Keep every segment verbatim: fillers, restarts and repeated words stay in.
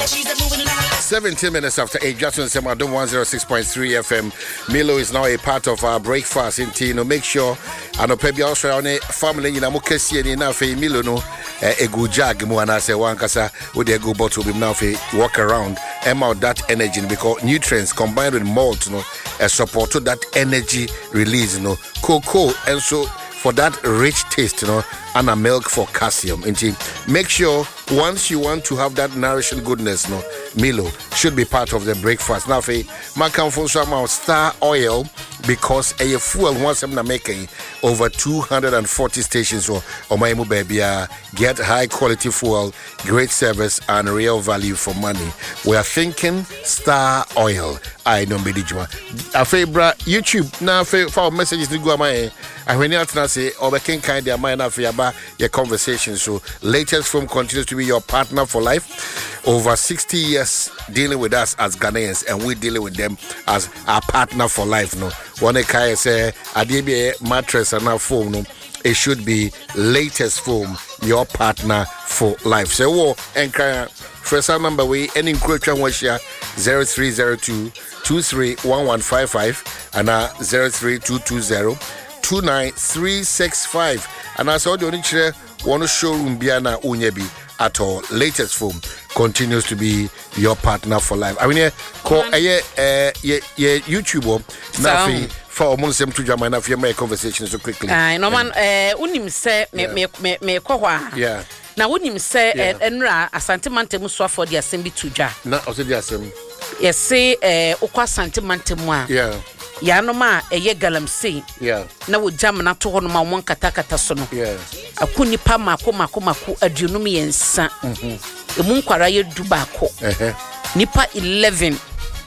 seventeen minutes after eight, Justin Semadom one oh six point three F M. Milo is now a part of our breakfast in Tino. Make sure I know Pebi also on a family in Amokesi and enough a Milo no a good jag Muana se one casa with a good bottle with now walk around and out that energy because nutrients combined with malt no a support to that energy release no cocoa and so for that rich taste you know and a milk for calcium. Make sure once you want to have that nourishing goodness, no, Milo should be part of the breakfast. Now, for my comfort, some star oil because a fuel once I'm making over two hundred forty stations or or my baby get high quality fuel, great service, and real value for money. We are thinking star oil. I know Medijuma. Afebra YouTube now for messages to go my. I when you say or can kind of mind after your conversation. So latest film continues to be your partner for life. Over sixty years dealing with us as Ghanaians, and we dealing with them as our partner for life. No, one guy say a mattress and a phone. No, it should be latest foam, your partner for life. So, wo and first number we any encroachment was here zero three zero two two three one one five five and uh zero three two two zero two nine three six five. And I saw the only chair one showroom Biana Unyebi at all. Latest foam continues to be your partner for life. I mean, yeah, call a yeah, yeah, YouTuber now for almost them to jam and have your conversation so quickly. I know man, uh, unim say me me me me kohwa. Yeah. Now unim say enra asante mantemu so for the assembly tuja. Na o say the assembly. Yes say eh okwa asante mantemu a. Yeah. Ya no ma eye galamsey. Yeah. Na wo jam na to ho no ma won kata kata so no. Yeah. Akuni pa mako mako mako aduonum yensa. Mhm. Emu nkwara ye du baako. Eh. Nipa eleven.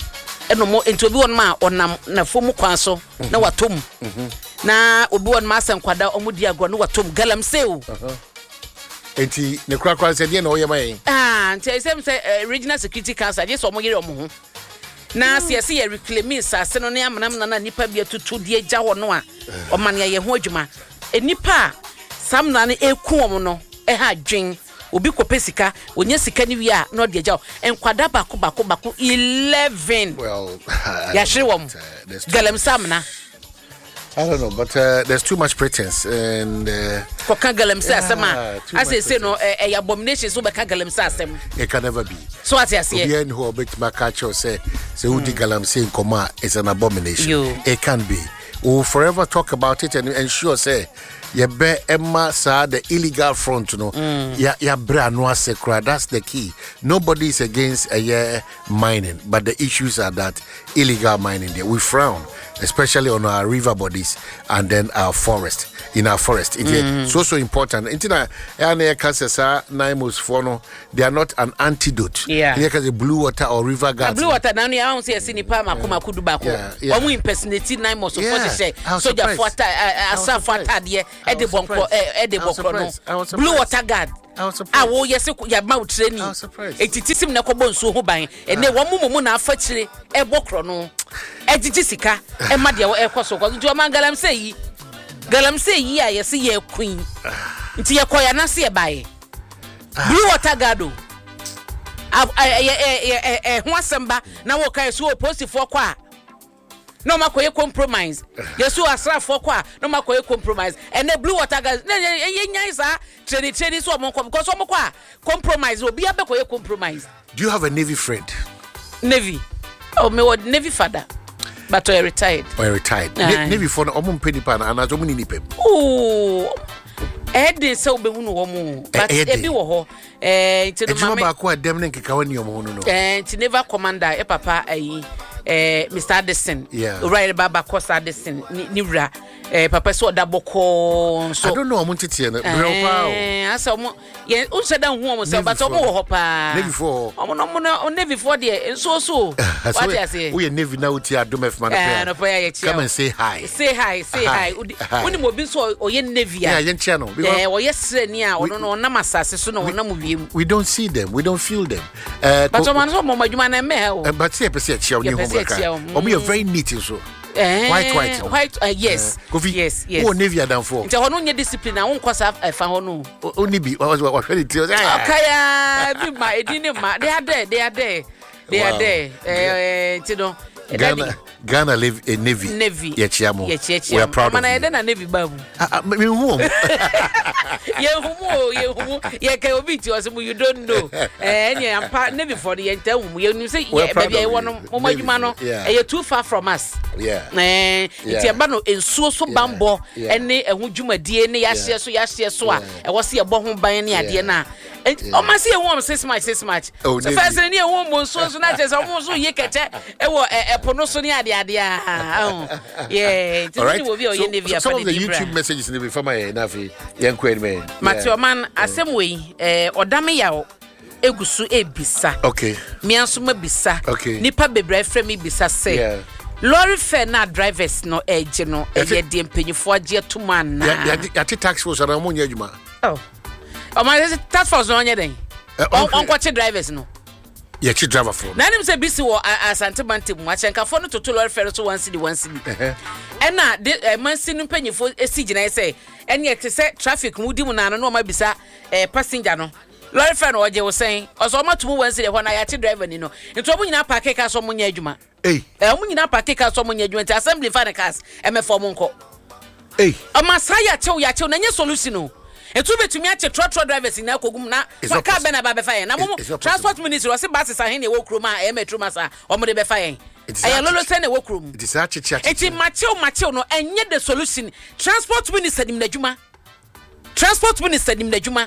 Eno mo enti obi won ma onam na fomu kwan so na watom. Mhm. Na obi won ma asankwada omudi agro na watom galamsey o. Uh-huh. Enti ne kura kura se de na oyema ah enti sem say regional security council je so mo yere omo ho na se se ye reclaim sase no ne amanam na nipa bia tutu de agya ho no a omane ye ho adwuma enipa sam na ne eku omo no e ha dwen obi kopesika onye sika ni wi a no de agya enkwada bako bako bako eleven. Well, ya shirwom galem samna I don't know, but uh, there's too much pretense and for uh, Kagalem say asema I say say no a abomination so be Kagalem say asem it can never be. So what you say bien who bit my catch or say say who the Galam say in coma is an abomination. You. It can be. We'll forever talk about it and ensure say ya be Emma sa the illegal front no mm. ya ya bra no asekra. That's the key. Nobody is against a uh, yeah, mining, but the issues are that illegal mining there. We frown, especially on our river bodies and then our forest. In our forest, it mm. is so so important. Intina ane kasesa naimos fono. They are not an antidote. Yeah, because the blue water or river gas. Blue water now ni aun say sini pa makoma kudu bako. Omu impersonate naimos so for say so ja fota asa fota de e de bonko e de bokro no. Blue water guard. Ah wo yesi ya ma training. Etitisim na kobo nso ho ban. Ene wo mumu na afa kire e bokro no. E jiji sika e ma de e koso ko. Nti o mangalam say yi. Galamsey yi a yesi ye queen. Nti ye koya na se e bae. Blue water guard o. Eh eh eh eh ho asamba na wo kai so post for kwa. No makoye compromise. Yesu asra for kwa. No makoye compromise. And the blue water guard ye nyan sa trade trade so mo because so mo kwa compromise obi abekoye compromise. Do you have a navy friend? Navy. Oh me what navy father. But I retired. I retired. Navy for no omo pedi pa na anazo muni nipe. Oh. Eh de se obehunu wo mu. But e bi wo ho. Eh nti no mama. Ejuma ba ko adem ne nkeka wani omo no no. Eh nti never commander e papa ayi eh Mister Addison. Yeah. Right baba Costa Addison ni wura. Eh papa so da boko so. I don't know omo tete na. Brel pa o. Eh asa omo ye unse da hu omo se but omo wo ho pa. Navy for. Omo no omo Navy for there so so. What you say? We Navy na uti adom F man. Eh no pa ya chia. Come and say hi. Say hi, say hi. Uni mo bi so oye Navy a. Yeah, yen chia no. Eh oye srani a ono no na masase so no na mo wiem. We don't see them. We don't feel them. Uh, but someone so mo madwuma na me o. But say person chia oni ho. Omo you very neat so. white white white uh, yes Kofi, yes yes oh navy adam for nti hono nye discipline na won kwasa fa hono oni bi wa wa hwere ti akaya bi ma edini ma they are there they are there they are there eh nti no Ghana Ghana live a navy navy yechiamo we are proud of you na navy babu me hu ye hu ye hu ye ka obi ti o se you don't know eh nya ampa navy for the enta hu ye nu say baby e wono mo madwuma no e too far from us yeah eh it e ba no ensuo so bambo ene ehu dwumadie ne ya hye so ya hye so a e wo se e bo ho ban ne ade na o ma se e hu six match six match so first ne e hu mo so so na je so mo so ye kete e wo epono so ne ade ade ah yeah it will be o navy some of the YouTube messages in the before my na fi yen kwen me Matthew man asem we eh odame yawo egusu ebisa okay me anso ma bisa okay nipa bebre frɛ me bisa say lorry fare na drivers no age no eye de mpanyifo age to man na ya ya tax force na mo nya adwuma oh o ma tax force no nya den on kwache drivers no ye chi driver for na nim say bisi wo asante bante mu achenka fo no toto lorry fare so one city one city eh na de man sinu mpanyifo esi gina say ene te say traffic mu di mu na no ma bisa eh passenger no lorry fare no oje wo sen oso ma tumu one city ho na ya chi driver ni no nto omu nyina park ka so mo nya adwuma eh eh omu nyina park ka so mo nya adwuma assembly fan cars e me form nko eh amasa ya chew ya chew na nye solution no etu betumi ache trotro drivers na akogum na ka be na ba be fa yen na mo transport ministry wose buses ahen na wo krom a e metro masa o mo de be fa yen aye lolo ten na wo krom it is ache ache eti machew machew no enye the solution transport minister nim nadwuma transport minister nim nadwuma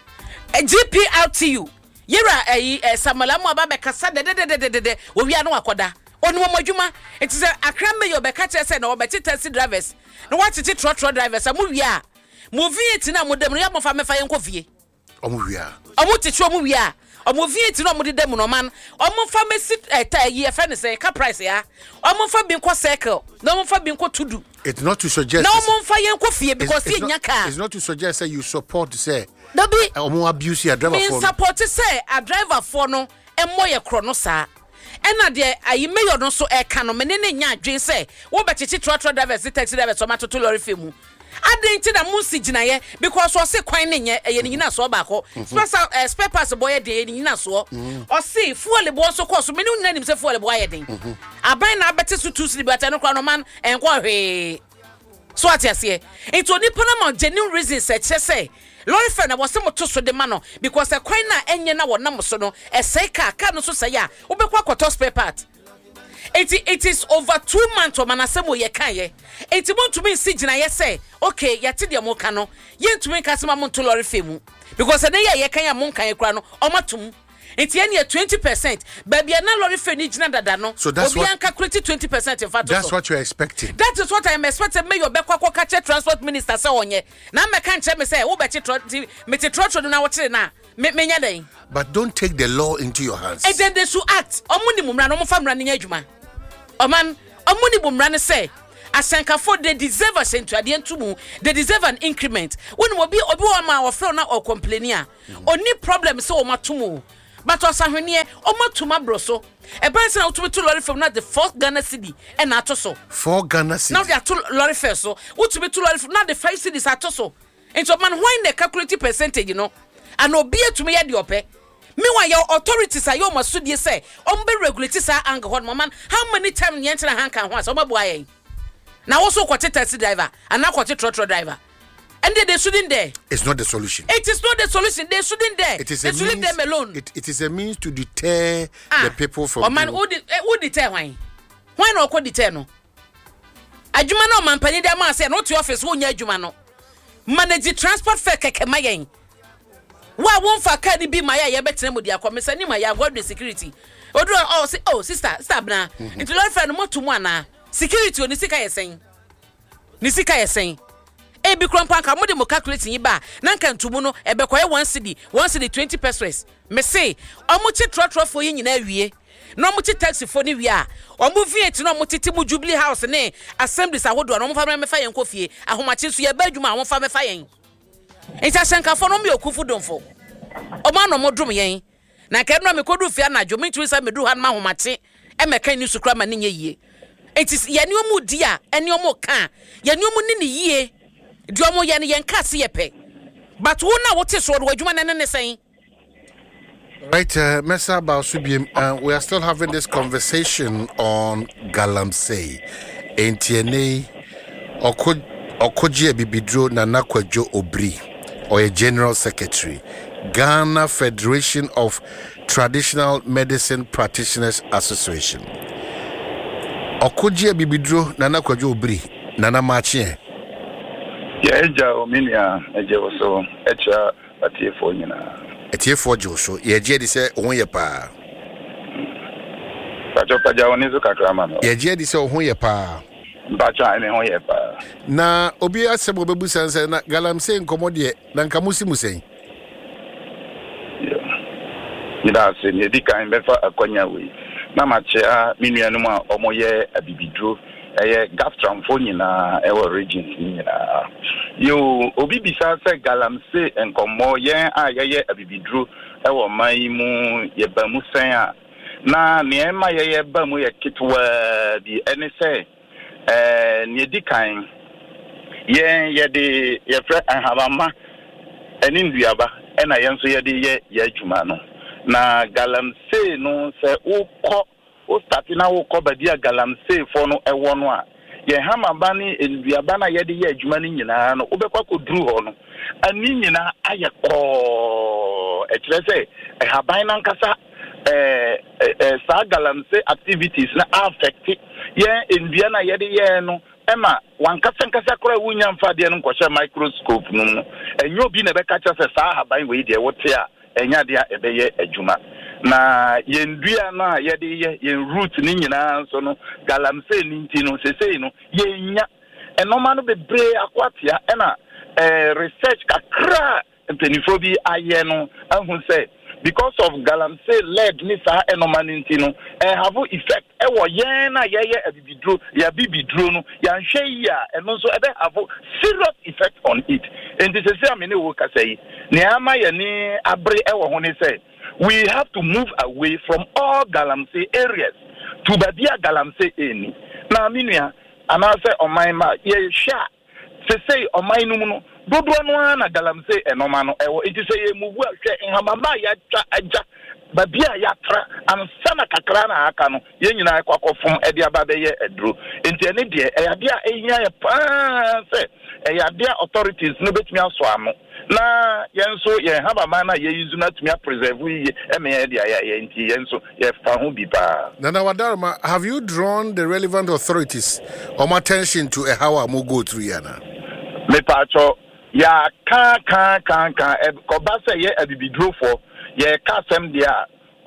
G P R T U yera ayi samala mo aba be kasa de de de de de wo wi anu akoda onu mo adwuma eti se akra me yo be ka che se na wo be taxi drivers no what ti trotro drivers amu wi a movie ti na modem no ya mo fa me fa yen ko vie omo wi a omo ti tro mo wi a omo vie ti no mo de dem no man omo fa me sit eta yi e fa ne say ka price ya omo fa bi nko cycle no omo fa bi nko tudu it's not to suggest no omo fa yen ko vie because ye nya car it's not to suggest that you support say no be omo abuse your driver for me support say a driver for no emmo ye kro no saa ena de ayi mayor no so e ka no me ne ne nya adwen say wo be chichi trotro drivers taxi drivers so ma toto lorry femu adenti na musi ginaye because o se kwan ne nye eye nyina so ba ko special spare parts boy de nyina so o se fuel bo so ko so me nyina nim se fuel boy den aban na abete so two sleep ata no kwa no man enko hwe so atiase enti oni panama genuine reason se che say lorry fare na wo se moto so de ma no because e kwan na enye na wo nam so no e sei ka ka no so say ya wo be kwa kwato spare part. It, it is over two months or manasemo ye kan ye. It want to me si jina ye say, okay, yati dia mo kano. Ye to me kasema mo to lorry femu. Because ade ye ye kan ya mo kan ye kra no, o matum. It ye near twenty percent. Baby na lorry fe ni jina dada no. So that's what calculate twenty percent in fact. That's what you're expecting. That is what I am expecting. Me your be kwa kwa catch transport minister say onye. Na me kan che me say, wo be che me te trotro na wo che na. Me me nya den. But don't take the law into your hands. And then they should act. Omo ni mumra no mo fa mra ni adwuma. Oman omuni bumra ne say asankafo they deserve a central de ntumu they deserve an increment when obi obi o ma o feel na o complain a oni problem say o matumu but osahwene o matuma broso e ban say na utumi to lorry from na the fourth Ghana city e na atoso four Ghana city now they are to lorry first so utumi to lorry from na the five cities atoso into man when the calculate percentage you know and obi atumi ya de ope meanwhile your authorities are your masudie say on be regulate sa angle hon man how many times yent na han kan ho so maboa na wo so kwete taxi driver and na kwete trotro driver and they, they shouldn't there. It's not the solution. It is not the solution. They shouldn't there. It is they a should means, leave them alone. It, it is a means to deter ah, the people from. Oh man, who did who deter why? Why not ko deter no? Adwuma no man pani dem say no to office wo nya adwuma no. Manage transport fare keke mayen. Wa won fa car ni bi maya ye betre mo dia komisa ni maya god security. Odu oh say oh sister sister bna. Into lord friend mo to mo ana. Security oni sika yesen. Ni sika yesen. E bi krompa ka mo de mo calculate yin ba. Na nka ntumu no e be koye one cedi, one cedi twenty pesos. Me say omo chi trotro fo yin nyina awie. No mo chi taxi fo ni wi a. Omo viet no mo titi mu Jubilee House ne assemblies ahodo no mo fa me fa yen kofie. Ahomachi so ye ba adwuma mo fa me fa yen. Enta senka fo no me okufu domfo. Oma no modrum yen. Na ka no me kodu fia na dwo me twi sa medu han ma homache. E meka ni sukra ma ne nye yie. it is ye niomu dia eniomu ka ye niomu ni ni yie di omo ye ne yen ka se ye pe but wo na wote so do adwuma na ne sen. Right, uh, Mesa Bausubim, uh, we are still having this conversation on Galamsey. Entiene Okoji Bibidro Nana Kwadwo Obri, or a General Secretary, Ghana Federation of Traditional Medicine Practitioners Association. Okoji Bibidro Nana Kwadwo Obri, Nana Machie. Yeah, Eja Ominia, Eja also, Echa Atiefo Nina. Atiefo Joshua, ye je di se ohun ye pa. Pacho paja oni zo kakra ma no. Ye je di se ohun ye pa. Pacho ene ohun ye pa. Na obi asebo bebu sanse na Galamsey nkomo de na nkamusi musen. Yeah. Ida se ni di kan be fa akonya we. Na ma che a minuanu ma omoye abibidro. Eye gastramfo nyina ewo regions nyina yo obi bisa se Galamsey enkomo yen a yeye abibidru ewo man mu ye ba mu sen a na ne ma yeye ba mu ye kitwa bi ene se eh ne di kan yen ye de ye fre anhabama eni nduaba ena yen so ye de ye ye adwuma no na Galamsey no se ukọ o start na wo ko badia Galamsey fo no ewo no a ye hama bani enduaba na ye de ye adwuma ni nyina no obekwa ko duru ho no ani nyina aye ko e kire se e haban na nkasa eh eh sa Galamsey activities na affect ye endua na ye de ye no ema wankasa nkasa kora wunya mfa de no nkwohye microscope no enyo obi na beka cha se sa haban we de wote a enya de ebeye adwuma na yendua na ye de ye yen root ni nyina so no Galamsey ni nti no sesei no yenya enoma no bebre akwatia ena eh research kakra mpenifo bi aye no ahu say because of Galamsey led ni sa enoma ni nti no eh have effect e wo yen na ye ye abibidro ya bibidro no ya nhwe ya eno so ebe have serious effect on it and this is am ne wo kasai ne ama ye ni abre e wo ho ni say we have to move away from all Galamsey areas to Badia Galamsey eni. Na minua anase oman ma ye hwa se say oman no mu no dodo no na Galamsey enoma no ewo enti say ye muvu ahwe nhamama ya twa aja babia ya tra ansana kakra na aka no ye nyina kwakofom ede aba be ye edro enti ene de e ade a ehia ye pa se e ade authorities no betumi aso amo na yenso ye haba mana ye yuzu na tumi preserve ye eme ye dia ye enti yenso ye fa ho bi pa. Nana Wadarma, have you drawn the relevant authorities or attention to a how I go through yana? Me pacho ya ka ka ka ka ko ba se ye abibidro for ye ka sem dia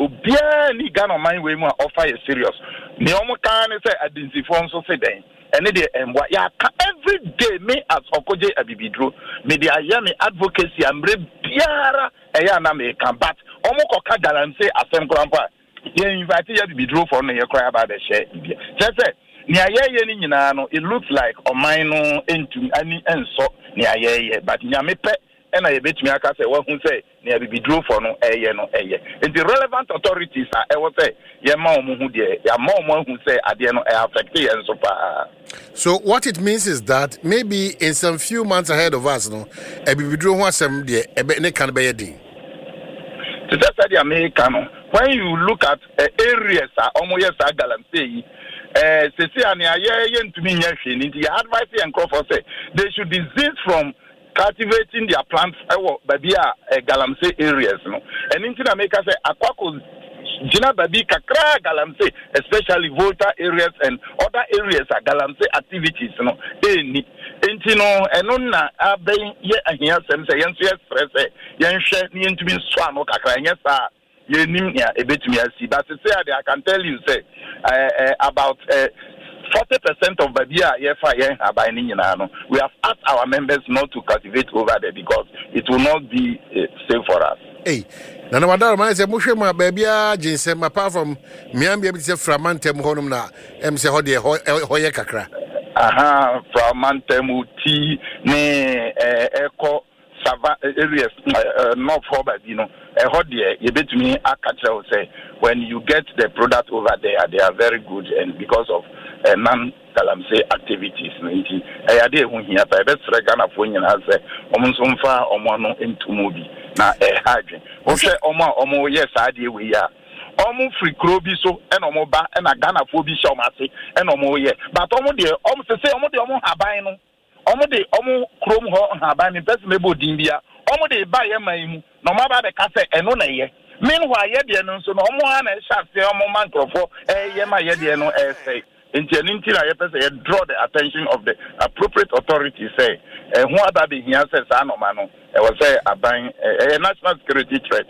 obia ni Ghana man we mu offer ye serious ni omo kan ne se identify nso se den ene de emwa ya ka every day me as Okoje abibidro me de aye me advocacy amre biara eya na me kan but omo ko ka Galamsey asem krampa ye invite ya abibidro for no ye kra ba be share bia say ni aye ye ni nyina no it looks like oman no entum ani enso ni aye ye but nyame pe ena ye betumi aka say wa hu say ni abibidro for no eye no eye and the relevant authorities are e wo say ye ma omo hu de ya ma omo hu say ade no e affect ye nso pa. So what it means is that maybe in some few months ahead of us no abibidro hu asem de e ne kan be ye din to say the American when you look at uh, areas are omo yes are Galamsey eh se se ani aye ye ntumi nya hwe ni the advice and Crawford say they should desist from cultivating their plants ewo baby a Galamsey areas no and in America say akwako jina baby kakra Galamsey especially Volta areas and other areas are Galamsey activities no eni enti no eno na aben ye ahia sem say yenso ye stress ye nhwe ni ntumi so ano kakra nya sa ye nim ya ebetumi asi but say I can tell you say uh, uh, about uh, forty percent of Babia yefa yen abani nyina no we have asked our members not to cultivate over there because it will not be uh, safe for us. Hey, Nana Wadarma say muhwe ma Babia jinsem apart from miambia bi say framantem honum na em say ho de hoye kakra. Aha, framantem uti ne eko sava areas uh, north for Babino e ho de ye betumi aka tell say when you get the product over there they are very good and because of uh, non-Galamsey activities. I had a one here, but that's Regana for you as a woman so far or one into movie. Now, a hygiene. Okay, Omo, Omo, yes, I do. We are. Omo free krobi so and omo ba and a Ghana phobi show masi and omo ye. But omo de omo se say omo de omo habai no. Omo de omo chrome ho habai ni person mebo dimbia. Omo de ba ye maimu. No ma ba de kase eno na ye. Meanwhile ye de no so no omo ha na sha se omo man krofo eh ye ma ye de no eh say. Inti ninti na ye person ye draw the attention of the appropriate authority say eh who aba be here say sa no ma no e was say aban eh national security threat.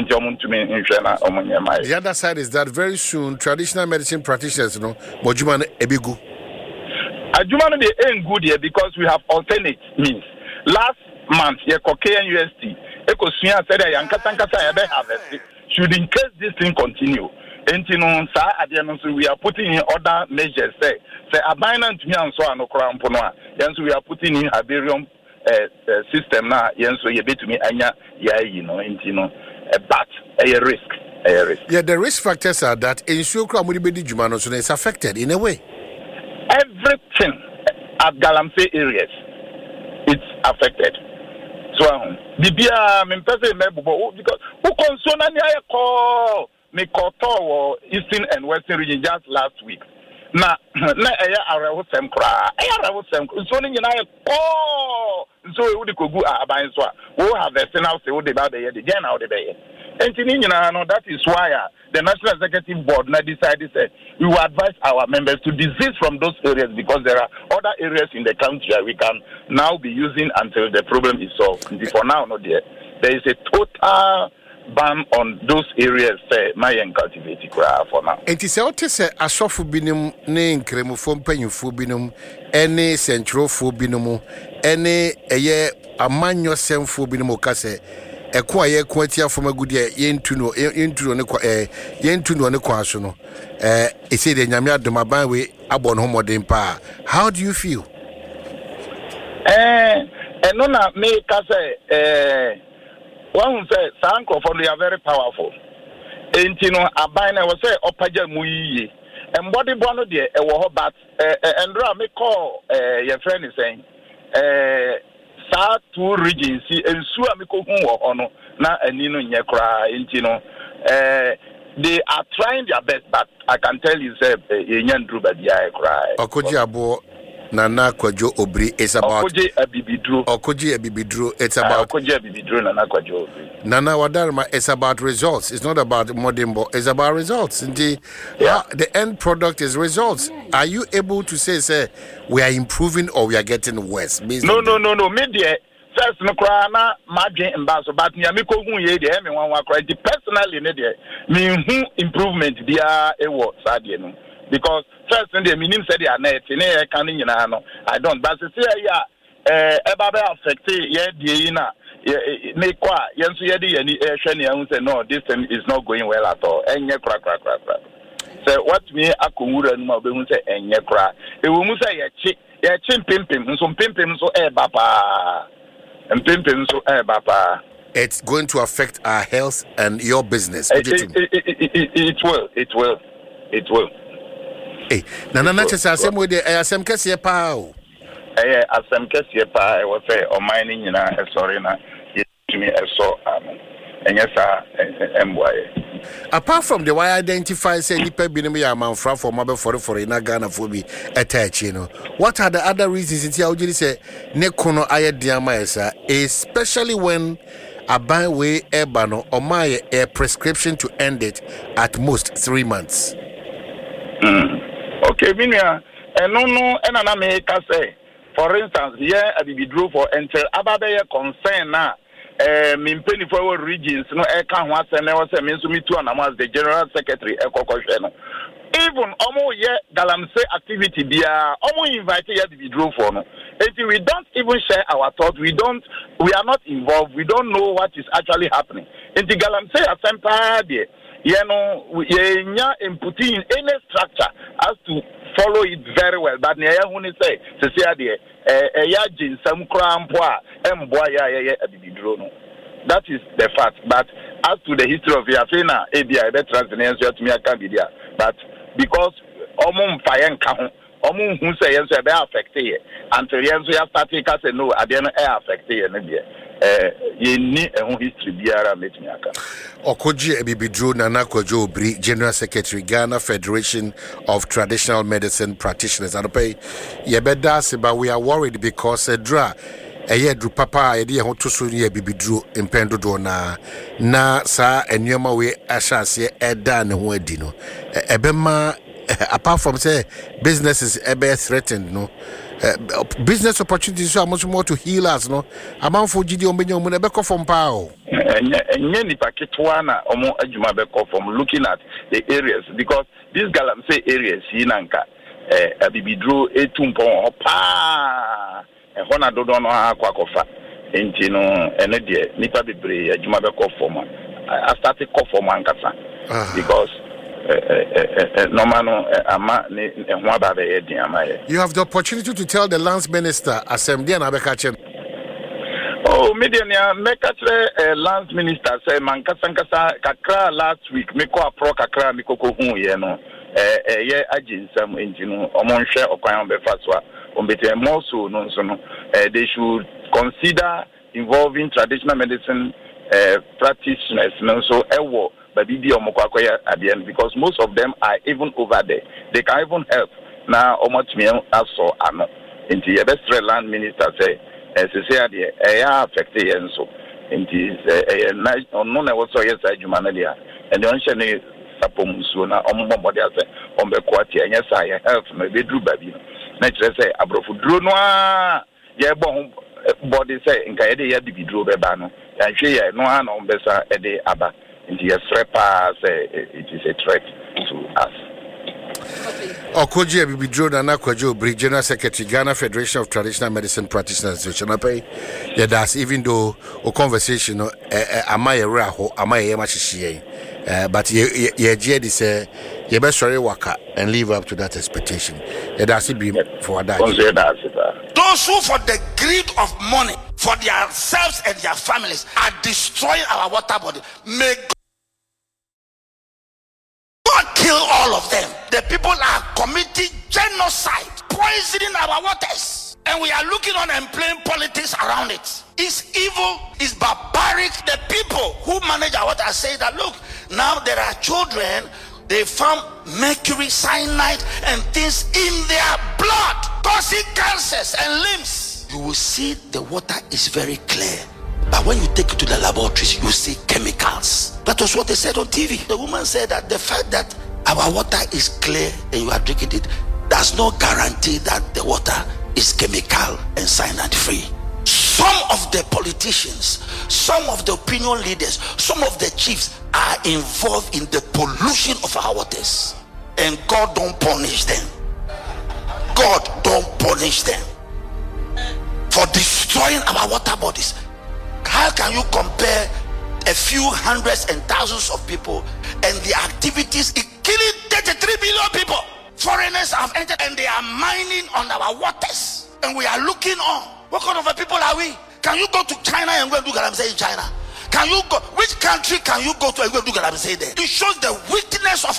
The other side is that very soon traditional medicine practitioners, you know, Bojuman Ebigu. Ajuman they ain't good here because we have alternate means. Last month, here Cocaine U S T, Ecosia said that Yankatankasa ever harvested. Should in case this thing continue, and you know, sir, we are putting in other measures. Say, say, abandon to me and so on, Okramponoa. Yes, we are putting in Iberian uh, uh, system now. Yes, so you bet me, Anya, yeah, you know, and you know. But a risk, a risk. Yeah, the risk factors are that in Sukramudi Jumano is affected in a way. Everything at Galamsey areas, it's affected. So, the beer, Mimpese Mebo, because who concern any call me call Eastern and Western region just last week. Na na eya arawo sem kra eya arawo sem so ni nyina ye ko so e wudi kogu aban so a wo have the now say wo de ba be ye de na wo de be ye enti ni nyina no. That is why uh, the National Executive Board na decided say we will advise our members to desist from those areas because there are other areas in the country we can now be using until the problem is solved. For now no there there is a total ban on those areas say my cultivate for now. It is out to say a soft binum, name cremofom penufo binum, any central binum, any a year a man yourself for binum case, a quiet quantity from a good year, yen to no, yen to no, yen to no, no, quasono. Eh, it's a Yamia de Mabanwe, Abon Homo de Pa. How do you feel? Eh, and no, me case, eh. One say Sanko for they are very powerful. And you know, a biner was say Opaja Muyi and body bono dear a war but and Ra me call your friend is saying Sa two regions and Sua Miko or no na and Nino Yakra and you know they are trying their best, but I can tell you say Yan Druba Dia cry. Okojiabo Nana Kwajo Obri is about Okoji Abibidru. Okoji Abibidru. It's about Okoji Abibidru Nana Kwajo Obri. Nana Wadarma. It's about results. It's not about Modimbo. It's about results. Indeed, yeah. uh, the end product is results. Are you able to say, say, we are improving or we are getting worse? No, no, no, no. Media first no krana margin embasso, but me amiko gun ye de me wan wa cry. Personally, ne de me hu improvement dia e wo sadie no. Because first in the minimum said they are net in a canning in ano. I don't but say yeah eh eba be affect ye die na make kwa yensu ye di any air shani and say no this thing is not going well at all. Enye crack crack crack crack. Say what me akomura no ma be hu say enye crack. E wo mu say ye chi ye chi pimpim so pimpim so e ba pa. And pimpim so e ba pa. It's going to affect our health and your business. It, it, it, it, it, it will. It will. It will. Hey, Nana Natchez, I am with the Asam Cassia Pow. Eh, Asam Cassia Pow, I was say, or mining in a sorry, to me, I saw, and yes, M Y. Apart from the why identify say Nipa Binami amount from for mobile for for in Ghana for me attach, you know. What are the other reasons in Tiaudi say Nekono Ayadiamaesa, especially when a buy way Ebano or my a prescription to end it at most three months? Mm. Okay, Minia, and no, no, and I make say, for instance, here I be drew for enter Ababe concern now. Uh, Mimpeni for regions, no, I can't want to know what I mean to me too, and I was the General Secretary, Eko even almost yet Galamsey activity, they are almost invited here to be drew for. No, we don't even share our thoughts, we don't, we are not involved, we don't know what is actually happening. In the Galamsey Assembly, you know, we are inputting in any structure as to follow it very well. But near when you say, to say, a yajin, some crampoa, and boy, that is the fact. But as to the history of Yafina, A B I, that translation to me, I can't be there. But because omo mfaye nka ho omo hu say yen so e be affect ye until yen so ya start ka say no ade no e affect ye no be eh ye ni ehun history biara metimi aka Okoji Ebibidro Nana Kwajo Obri, General Secretary, Ghana Federation of Traditional Medicine Practitioners. And pay Yebeda Seba, we are worried because a dra a year drew papa idea how to soon ye Bibidro in Pendodo na na sa and yama we asha se edan and wedino. Ebema apart from say businesses ebe threatened, no. Uh, business opportunities are much more to heal us, no. Amount for G D Omenyo Munebeko from Pao. Any paketwana omo ajuma beko from looking at the areas because this galam say areas yinanka eh Abibidro etumpon opa e hona dodo no akwa kofa enti no ene de nipa bebre ajuma beko from I started call for mankasa because you have the opportunity to tell the lands minister assembly and abekachen. Oh, media make a lands minister say mankasankasa kakra last week me ko apro kakra me koko hu ye no eh ye aginsam engine omon hwe okwan be faswa ombete more so no so no they should consider involving traditional medicine uh, practitioners no so ewo but because most of them are even over there. They can even help. Now, Omotmi also ano. Into the best land minister say, as I say, they are affected and so. Into a nice on no also yes, I humanity. And the only Sapomusuna, Omobody say, on the quarter, and yes, I help maybe drew baby. Naturally say, Abrofu drew noir. Yeah, bon body say, in Kayade, ya be drew bebano. And she no one on Bessa Ede Abba. It is a threat to us. Okoji Ebibidro Nana Kwajo Obri, General Secretary, Ghana Federation of Traditional Medicine Practitioners. Yeah, that's even though a conversation, am I a raho, am I a machishi? But ye, ye, ye, say, ye best sorry waka and live up to that expectation. Yeah, that's it be for that. Those who, for the greed of money, for themselves and their families, are destroying our water body. May God kill all of them. The people are committing genocide, poisoning our waters, and we are looking on and playing politics around it. It's evil, it's barbaric. The people who manage our water say that, look, now there are children, they found mercury, cyanide, and things in their blood, causing cancers and limbs. You will see the water is very clear. But when you take it to the laboratories, you see chemicals. That was what they said on T V. The woman said that the fact that our water is clear and you are drinking it does not guarantee that the water is chemical and cyanide free. Some of the politicians, some of the opinion leaders, some of the chiefs are involved in the pollution of our waters. And God don't punish them. God don't punish them for destroying our water bodies. How can you compare a few hundreds and thousands of people and the activities in killing thirty-three billion people? Foreigners have entered and they are mining on our waters, and we are looking on. What kind of a people are we? Can you go to China and go and do galamsey in China? Can you go? Which country can you go to and go and do galamsey there? It shows the weakness of